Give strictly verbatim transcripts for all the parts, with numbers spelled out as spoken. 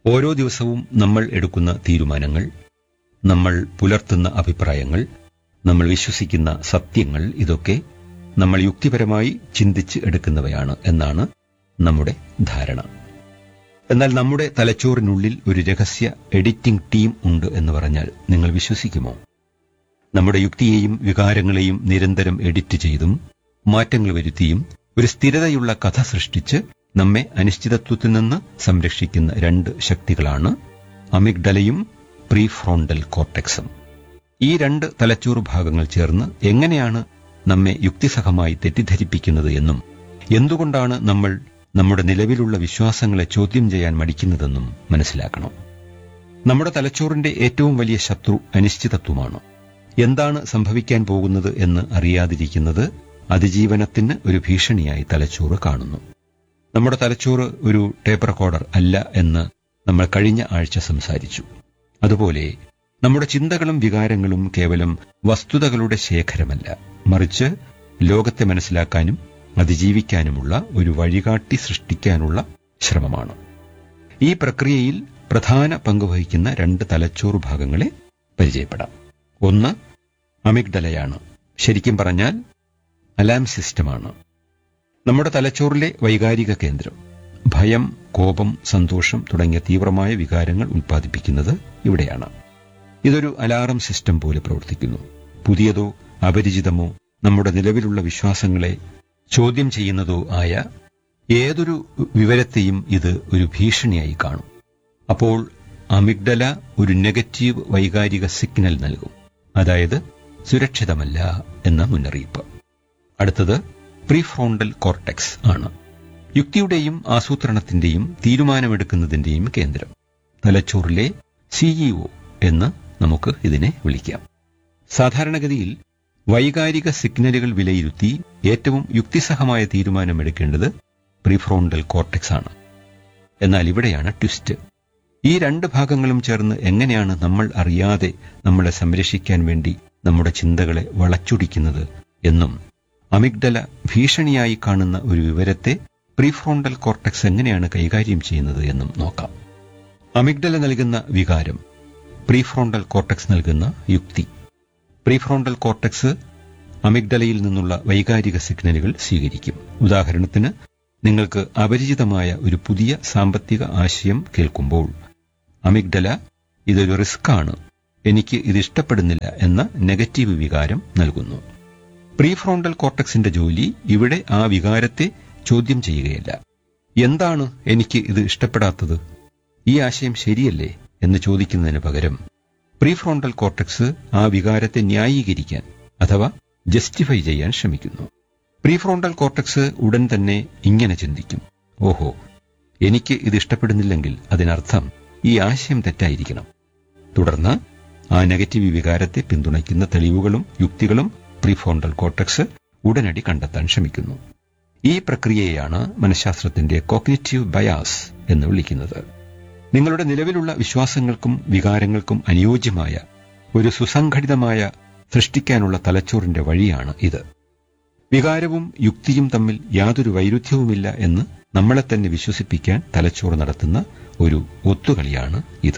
ഓരോ ദിവസവും നമ്മൾ എടുക്കുന്ന തീരുമാനങ്ങൾ, നമ്മൾ പുലർത്തുന്ന അഭിപ്രായങ്ങൾ, നമ്മൾ വിശ്വസിക്കുന്ന സത്യങ്ങൾ, ഇതൊക്കെ നമ്മൾ യുക്തിപരമായി ചിന്തിച്ച് എടുക്കുന്നവയാണ് എന്നാണ് നമ്മുടെ ധാരണ. എന്നാൽ നമ്മുടെ തലച്ചോറിനുള്ളിൽ ഒരു രഹസ്യ എഡിറ്റിംഗ് ടീം ഉണ്ട് എന്ന് പറഞ്ഞാൽ നിങ്ങൾ വിശ്വസിക്കുമോ? നമ്മുടെ യുക്തിയെയും വികാരങ്ങളെയും നിരന്തരം എഡിറ്റ് ചെയ്തും മാറ്റങ്ങൾ വരുത്തിയും ഒരു സ്ഥിരതയുള്ള കഥ സൃഷ്ടിച്ച് നമ്മെ അനിശ്ചിതത്വത്തിൽ നിന്ന് സംരക്ഷിക്കുന്ന രണ്ട് ശക്തികളാണ് അമിഗ്ഡലയും പ്രീഫ്രോണ്ടൽ കോർട്ടെക്സും. ഈ രണ്ട് തലച്ചോറ് ഭാഗങ്ങൾ ചേർന്ന് എങ്ങനെയാണ് നമ്മെ യുക്തിസഹമായി തെറ്റിദ്ധരിപ്പിക്കുന്നത് എന്നും എന്തുകൊണ്ടാണ് നമ്മൾ നമ്മുടെ നിലവിലുള്ള വിശ്വാസങ്ങളെ ചോദ്യം ചെയ്യാൻ മടിക്കുന്നതെന്നും മനസ്സിലാക്കണം. നമ്മുടെ തലച്ചോറിന്റെ ഏറ്റവും വലിയ ശത്രു അനിശ്ചിതത്വമാണ്. എന്താണ് സംഭവിക്കാൻ പോകുന്നത് എന്ന് അറിയാതിരിക്കുന്നത് അതിജീവനത്തിന് ഒരു ഭീഷണിയായി തലച്ചോറ് കാണുന്നു. നമ്മുടെ തലച്ചോറ് ഒരു ടേപ്പ് റെക്കോർഡർ അല്ല എന്ന് നമ്മൾ കഴിഞ്ഞ ആഴ്ച സംസാരിച്ചു. അതുപോലെ നമ്മുടെ ചിന്തകളും വികാരങ്ങളും കേവലം വസ്തുതകളുടെ ശേഖരമല്ല, മറിച്ച് ലോകത്തെ മനസ്സിലാക്കാനും അതിജീവിക്കാനുമുള്ള ഒരു വഴികാട്ടി സൃഷ്ടിക്കാനുള്ള ശ്രമമാണ്. ഈ പ്രക്രിയയിൽ പ്രധാന പങ്കുവഹിക്കുന്ന രണ്ട് തലച്ചോറ് ഭാഗങ്ങളെ പരിചയപ്പെടാം. ഒന്ന് അമിഗ്ഡലയാണ്. ശരിക്കും പറഞ്ഞാൽ അലാം സിസ്റ്റമാണ്. നമ്മുടെ തലച്ചോറിലെ വൈകാരിക കേന്ദ്രം. ഭയം, കോപം, സന്തോഷം തുടങ്ങിയ തീവ്രമായ വികാരങ്ങൾ ഉൽപ്പാദിപ്പിക്കുന്നത് ഇവിടെയാണ്. ഇതൊരു അലാറം സിസ്റ്റം പോലെ പ്രവർത്തിക്കുന്നു. പുതിയതോ അപരിചിതമോ നമ്മുടെ നിലവിലുള്ള വിശ്വാസങ്ങളെ ചോദ്യം ചെയ്യുന്നതോ ആയ ഏതൊരു വിവരത്തെയും ഇത് ഒരു ഭീഷണിയായി കാണും. അപ്പോൾ അമിഗ്ഡല ഒരു നെഗറ്റീവ് വൈകാരിക സിഗ്നൽ നൽകും, അതായത് സുരക്ഷിതമല്ല എന്ന മുന്നറിയിപ്പ്. അടുത്തത് പ്രീഫ്രോണ്ടൽ കോർട്ടെക്സ് ആണ്. യുക്തിയുടെയും ആസൂത്രണത്തിന്റെയും തീരുമാനമെടുക്കുന്നതിന്റെയും കേന്ദ്രം. തലച്ചോറിലെ സിഇഒ എന്ന് നമുക്ക് ഇതിനെ വിളിക്കാം. സാധാരണഗതിയിൽ വൈകാരിക സിഗ്നലുകൾ വിലയിരുത്തി ഏറ്റവും യുക്തിസഹമായ തീരുമാനമെടുക്കേണ്ടത് പ്രീഫ്രോണ്ടൽ കോർട്ടെക്സ് ആണ്. എന്നാൽ ഇവിടെയാണ് ട്വിസ്റ്റ്. ഈ രണ്ട് ഭാഗങ്ങളും ചേർന്ന് എങ്ങനെയാണ് നമ്മൾ അറിയാതെ നമ്മളെ സംരക്ഷിക്കാൻ വേണ്ടി നമ്മുടെ ചിന്തകളെ വളച്ചൊടിക്കുന്നത് എന്നും അമിഗ്ഡല ഭീഷണിയായി കാണുന്ന ഒരു വിവരത്തെ പ്രീഫ്രോണ്ടൽ കോർട്ടെക്സ് എങ്ങനെയാണ് കൈകാര്യം ചെയ്യുന്നത് എന്നും നോക്കാം. അമിഗ്ഡല നൽകുന്ന വികാരം, പ്രീഫ്രോണ്ടൽ കോർട്ടെക്സ് നൽകുന്ന യുക്തി. പ്രീഫ്രോണ്ടൽ കോർട്ടെക്സ് അമിഗ്ഡലയിൽ നിന്നുള്ള വൈകാരിക സിഗ്നലുകൾ സ്വീകരിക്കും. ഉദാഹരണത്തിന്, നിങ്ങൾക്ക് അപരിചിതമായ ഒരു പുതിയ സാമ്പത്തിക ആശയം കേൾക്കുമ്പോൾ അമിഗ്ഡല ഇതൊരു റിസ്ക്കാണ്, എനിക്ക് ഇത് ഇഷ്ടപ്പെടുന്നില്ല എന്ന നെഗറ്റീവ് വികാരം നൽകുന്നു. പ്രീഫ്രോണ്ടൽ കോർട്ടെക്സിന്റെ ജോലി ഇവിടെ ആ വികാരത്തെ ചോദ്യം ചെയ്യുകയല്ല. എന്താണ് എനിക്ക് ഇത് ഇഷ്ടപ്പെടാത്തത്, ഈ ആശയം ശരിയല്ലേ എന്ന് ചോദിക്കുന്നതിന് പകരം പ്രീഫ്രോണ്ടൽ കോർട്ടെക്സ് ആ വികാരത്തെ ന്യായീകരിക്കാൻ അഥവാ ജസ്റ്റിഫൈ ചെയ്യാൻ ശ്രമിക്കുന്നു. പ്രീഫ്രോണ്ടൽ കോർട്ടെക്സ് ഉടൻ തന്നെ ഇങ്ങനെ ചിന്തിക്കും, ഓഹോ, എനിക്ക് ഇത് ഇഷ്ടപ്പെടുന്നില്ലെങ്കിൽ അതിനർത്ഥം ഈ ആശയം തെറ്റായിരിക്കണം. തുടർന്ന് ആ നെഗറ്റീവ് വികാരത്തെ പിന്തുണയ്ക്കുന്ന തെളിവുകളും യുക്തികളും പ്രീഫ്രോണ്ടൽ കോർട്ടെക്സ് ഉടനടി കണ്ടെത്താൻ ശ്രമിക്കുന്നു. ഈ പ്രക്രിയയാണ് മനഃശാസ്ത്രത്തിന്റെ കോഗ്നിറ്റീവ് ബയാസ് എന്ന് വിളിക്കുന്നത്. നിങ്ങളുടെ നിലവിലുള്ള വിശ്വാസങ്ങൾക്കും വികാരങ്ങൾക്കും അനുയോജ്യമായ ഒരു സുസംഘടിതമായ സൃഷ്ടിക്കാനുള്ള തലച്ചോറിന്റെ വഴിയാണ് ഇത്. വികാരവും യുക്തിയും തമ്മിൽ യാതൊരു വൈരുദ്ധ്യവുമില്ല എന്ന് നമ്മളെ തന്നെ വിശ്വസിപ്പിക്കാൻ തലച്ചോറ് നടത്തുന്ന ഒരു ഒത്തുകളിയാണ് ഇത്.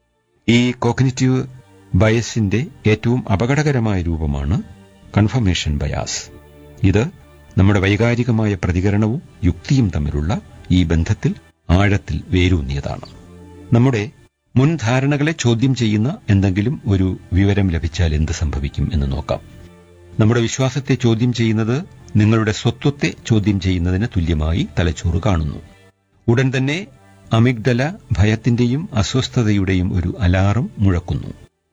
ഈ കോഗ്നിറ്റീവ് ബയസിന്റെ ഏറ്റവും അപകടകരമായ രൂപമാണ് കൺഫർമേഷൻ ബയാസ്. ഇത് നമ്മുടെ വൈകാരികമായ പ്രതികരണവും യുക്തിയും തമ്മിലുള്ള ഈ ബന്ധത്തിൽ ആഴത്തിൽ വേരൂന്നിയതാണ്. നമ്മുടെ മുൻധാരണകളെ ചോദ്യം ചെയ്യുന്ന എന്തെങ്കിലും ഒരു വിവരം ലഭിച്ചാൽ എന്ത് സംഭവിക്കും എന്ന് നോക്കാം. നമ്മുടെ വിശ്വാസത്തെ ചോദ്യം ചെയ്യുന്നത് നിങ്ങളുടെ സ്വത്വത്തെ ചോദ്യം ചെയ്യുന്നതിന് തുല്യമായി തലച്ചോറ് കാണുന്നു. ഉടൻ തന്നെ അമിഗ്ഡല ഭയത്തിന്റെയും അസ്വസ്ഥതയുടെയും ഒരു അലാറം മുഴക്കുന്നു.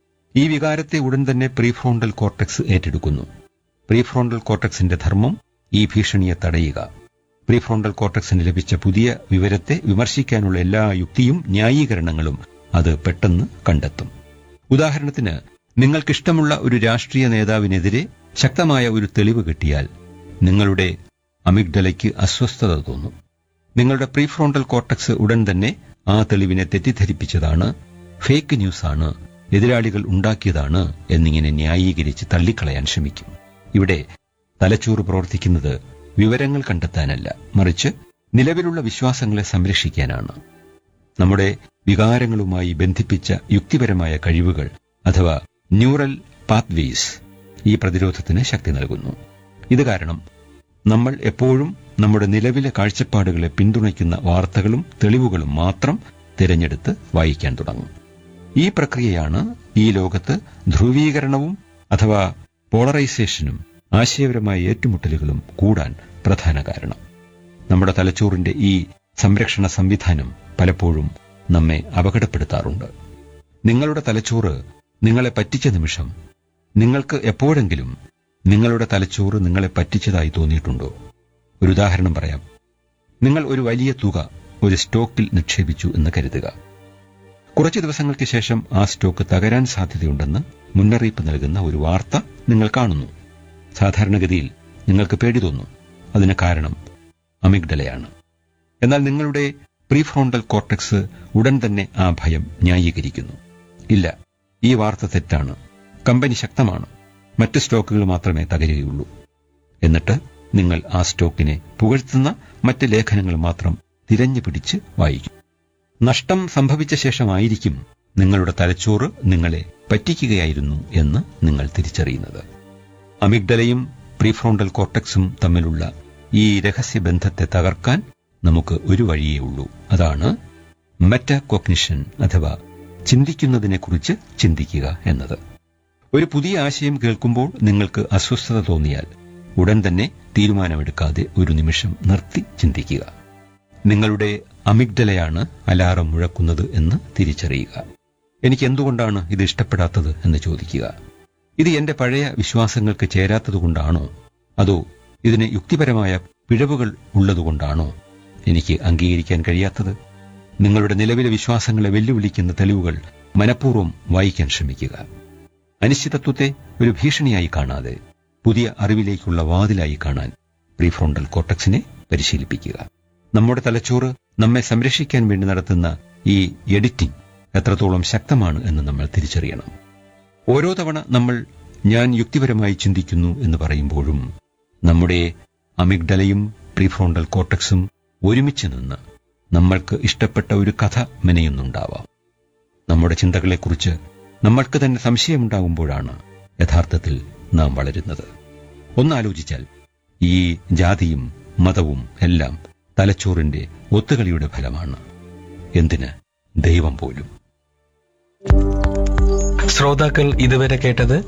ഈ വികാരത്തെ ഉടൻ തന്നെ പ്രീഫ്രോണ്ടൽ കോർട്ടെക്സ് ഏറ്റെടുക്കുന്നു. പ്രീഫ്രോണ്ടൽ കോർട്ടെക്സിന്റെ ധർമ്മം ഈ ഭീഷണിയെ തടയുക. പ്രീഫ്രോണ്ടൽ കോർട്ടെക്സിന് ലഭിച്ച പുതിയ വിവരത്തെ വിമർശിക്കാനുള്ള എല്ലാ യുക്തിയും ന്യായീകരണങ്ങളും അത് പെട്ടെന്ന് കണ്ടെത്തും. ഉദാഹരണത്തിന്, നിങ്ങൾക്കിഷ്ടമുള്ള ഒരു രാഷ്ട്രീയ നേതാവിനെതിരെ ശക്തമായ ഒരു തെളിവ് കിട്ടിയാൽ നിങ്ങളുടെ അമിഗ്ഡലയ്ക്ക് അസ്വസ്ഥത തോന്നും. നിങ്ങളുടെ പ്രീഫ്രോണ്ടൽ കോർട്ടെക്സ് ഉടൻ തന്നെ ആ തെളിവിനെ തെറ്റിദ്ധരിപ്പിച്ചതാണ്, ഫേക്ക് ന്യൂസാണ്, എതിരാളികൾ ഉണ്ടാക്കിയതാണ് എന്നിങ്ങനെ ന്യായീകരിച്ച് തള്ളിക്കളയാൻ ശ്രമിക്കും. ഇവിടെ തലച്ചോറ് പ്രവർത്തിക്കുന്നത് വിവരങ്ങൾ കണ്ടെത്താനല്ല, മറിച്ച് നിലവിലുള്ള വിശ്വാസങ്ങളെ സംരക്ഷിക്കാനാണ്. നമ്മുടെ വികാരങ്ങളുമായി ബന്ധിപ്പിച്ച യുക്തിപരമായ കഴിവുകൾ അഥവാ ന്യൂറൽ പാത്വേസ് ഈ പ്രതിരോധത്തിന് ശക്തി നൽകുന്നു. ഇത് കാരണം നമ്മൾ എപ്പോഴും നമ്മുടെ നിലവിലെ കാഴ്ചപ്പാടുകളെ പിന്തുണയ്ക്കുന്ന വാർത്തകളും തെളിവുകളും മാത്രം തിരഞ്ഞെടുത്ത് വായിക്കാൻ തുടങ്ങും. ഈ പ്രക്രിയയാണ് ഈ ലോകത്ത് ധ്രുവീകരണവും അഥവാ പോളറൈസേഷനും ആശയപരമായ ഏറ്റുമുട്ടലുകളും കൂടാൻ പ്രധാന കാരണം. നമ്മുടെ തലച്ചോറിന്റെ ഈ സംരക്ഷണ സംവിധാനം പലപ്പോഴും നമ്മെ അപകടപ്പെടുത്താറുണ്ട്. നിങ്ങളുടെ തലച്ചോറ് നിങ്ങളെ പറ്റിച്ച നിമിഷം നിങ്ങൾക്ക് എപ്പോഴെങ്കിലും നിങ്ങളുടെ തലച്ചോറ് നിങ്ങളെ പറ്റിച്ചതായി തോന്നിയിട്ടുണ്ടോ? ഒരു ഉദാഹരണം പറയാം. നിങ്ങൾ ഒരു വലിയ തുക ഒരു സ്റ്റോക്കിൽ നിക്ഷേപിച്ചു എന്ന് കരുതുക. കുറച്ചു ദിവസങ്ങൾക്ക് ശേഷം ആ സ്റ്റോക്ക് തകരാൻ സാധ്യതയുണ്ടെന്ന് മുന്നറിയിപ്പ് നൽകുന്ന ഒരു വാർത്ത നിങ്ങൾ കാണുന്നു. സാധാരണഗതിയിൽ നിങ്ങൾക്ക് പേടി തോന്നും. അതിന് കാരണം അമിഗ്ഡലയാണ്. എന്നാൽ നിങ്ങളുടെ പ്രീഫ്രോണ്ടൽ കോർട്ടെക്സ് ഉടൻ തന്നെ ആ ഭയം ന്യായീകരിക്കുന്നു. ഇല്ല, ഈ വാർത്ത തെറ്റാണ്, കമ്പനി ശക്തമാണ്, മറ്റ് സ്റ്റോക്കുകൾ മാത്രമേ തകരുകയുള്ളൂ. എന്നിട്ട് നിങ്ങൾ ആ സ്റ്റോക്കിനെ പുകഴ്ത്തുന്ന മറ്റ് ലേഖനങ്ങൾ മാത്രം തിരഞ്ഞു പിടിച്ച് വായിക്കും. നഷ്ടം സംഭവിച്ച ശേഷമായിരിക്കും നിങ്ങളുടെ തലച്ചോറ് നിങ്ങളെ പറ്റിക്കുകയായിരുന്നു എന്ന് നിങ്ങൾ തിരിച്ചറിയുന്നത്. അമിഗ്ഡലയും പ്രീഫ്രോണ്ടൽ കോർട്ടെക്സും തമ്മിലുള്ള ഈ രഹസ്യബന്ധത്തെ തകർക്കാൻ നമുക്ക് ഒരു വഴിയേ ഉള്ളൂ. അതാണ് മെറ്റാകോഗ്നിഷൻ അഥവാ ചിന്തിക്കുന്നതിനെക്കുറിച്ച് ചിന്തിക്കുക എന്നത്. ഒരു പുതിയ ആശയം കേൾക്കുമ്പോൾ നിങ്ങൾക്ക് അസ്വസ്ഥത തോന്നിയാൽ ഉടൻ തന്നെ തീരുമാനമെടുക്കാതെ ഒരു നിമിഷം നിർത്തി ചിന്തിക്കുക. നിങ്ങളുടെ അമിഗ്ഡലയാണ് അലാറം മുഴക്കുന്നത് എന്ന് തിരിച്ചറിയുക. എനിക്ക് എന്തുകൊണ്ടാണ് ഇത് ഇഷ്ടപ്പെടാത്തത് എന്ന് ചോദിക്കുക. ഇത് എന്റെ പഴയ വിശ്വാസങ്ങൾക്ക് ചേരാത്തതുകൊണ്ടാണോ, അതോ ഇതിന് യുക്തിപരമായ പിഴവുകൾ ഉള്ളതുകൊണ്ടാണോ എനിക്ക് അംഗീകരിക്കാൻ കഴിയാത്തത്? നിങ്ങളുടെ നിലവിലെ വിശ്വാസങ്ങളെ വെല്ലുവിളിക്കുന്ന തെളിവുകൾ മനഃപൂർവ്വം വായിക്കാൻ ശ്രമിക്കുക. അനിശ്ചിതത്വത്തെ ഒരു ഭീഷണിയായി കാണാതെ പുതിയ അറിവിലേക്കുള്ള വാതിലായി കാണാൻ പ്രീഫ്രോണ്ടൽ കോർട്ടെക്സിനെ പരിശീലിപ്പിക്കുക. നമ്മുടെ തലച്ചോറ് നമ്മെ സംരക്ഷിക്കാൻ വേണ്ടി നടത്തുന്ന ഈ എഡിറ്റിംഗ് എത്രത്തോളം ശക്തമാണ് എന്ന് നമ്മൾ തിരിച്ചറിയണം. ഓരോ തവണ നമ്മൾ ഞാൻ യുക്തിപരമായി ചിന്തിക്കുന്നു എന്ന് പറയുമ്പോഴും നമ്മുടെ അമിഗ്ഡലയും പ്രീഫ്രോണ്ടൽ കോർട്ടെക്സും ഒരുമിച്ച് നിന്ന് നമ്മൾക്ക് ഇഷ്ടപ്പെട്ട ഒരു കഥ മെനയുന്നുണ്ടാവാം. നമ്മുടെ ചിന്തകളെക്കുറിച്ച് നമ്മൾക്ക് തന്നെ സംശയമുണ്ടാകുമ്പോഴാണ് യഥാർത്ഥത്തിൽ നാം വളരുന്നത്. ഒന്നാലോചിച്ചാൽ ഈ ജാതിയും മതവും എല്ലാം തലച്ചോറിന്റെ ഒത്തുകളിയുടെ ഫലമാണ്. എന്തിന് ദൈവം പോലും. ശ്രോതാക്കൾ ഇതുവരെ കേട്ടത്